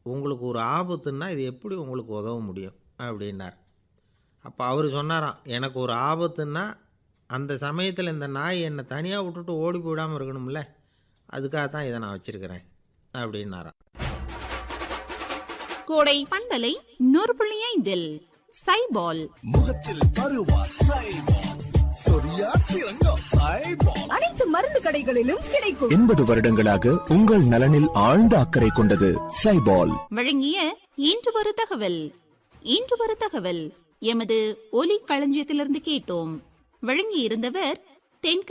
உங்களுக்கு ஒரு ஆபத்துன்னா இது எப்படி உங்களுக்கு உதவ முடியும் அப்படின்னார். அப்போ அவர் சொன்னாராம், எனக்கு ஒரு ஆபத்துன்னா அந்த சமயத்தில் இந்த நாய் என்னை தனியாக விட்டுட்டு ஓடி போயிடாமல் இருக்கணும்ல, அதுக்காக தான் இதை நான் வச்சுருக்கிறேன் அப்படின்னாராம். கோடை பண்பலை 100.5 சைபால் முகத்தில் பருவா சைபால், சொரியா சிறங்கா சைபால். அனைத்து மருந்து கடைகளிலும் கிடைக்கும். 80 வருடங்களாக உங்கள் நலனில் ஆழ்ந்த அக்கறை கொண்டது சைபால். வழங்கிய இன்று ஒரு தகவல். இன்று ஒரு தகவல் எமது ஒலி களஞ்சியத்திலிருந்து கேட்டோம். வழங்கி இருந்தவர் தென்க